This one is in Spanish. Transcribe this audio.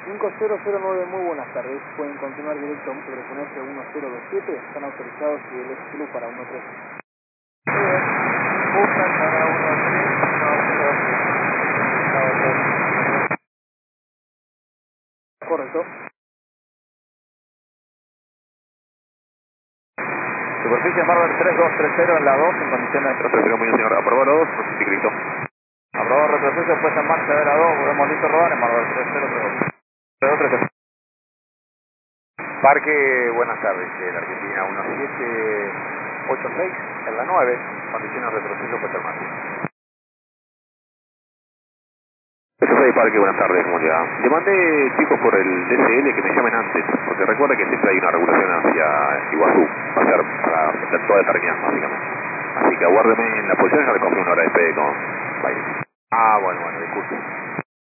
5009, muy buenas tardes. Pueden continuar directo a telefonarse 1027. Están autorizados y el exclu para 13. Buscan para 13. Correcto. Superficie Marvel 3230 en la 2 en condiciones de retroceso. Muy bien, señor. Aprobó la 2, grito. Aprobado retroceso, puesta en marcha de la 2, volvemos listo a rodar en Marvel 3032. 3230. Parque, buenas tardes, la Argentina 1786 en la 9, condiciones de retroceso, puesta en marcha. Eso soy Parque, buenas tardes, ¿cómo le va? Le mandé chicos por el DSL que me llamen antes, porque recuerda que siempre hay una regulación hacia Iguazú, va a ser para toda eternidad, básicamente. Así que aguárdeme en la posición, ya le confirmo una hora de espera con baile. Ah, bueno, disculpe.